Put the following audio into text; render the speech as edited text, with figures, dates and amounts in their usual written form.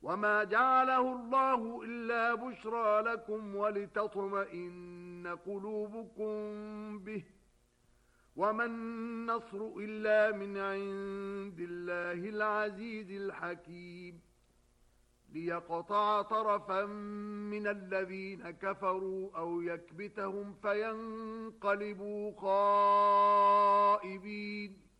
وما جعله الله إلا بشرى لكم ولتطمئن قلوبكم به وما النصر إلا من عند الله العزيز الحكيم ليقطع طرفا من الذين كفروا أو يكبتهم فينقلبوا خائبين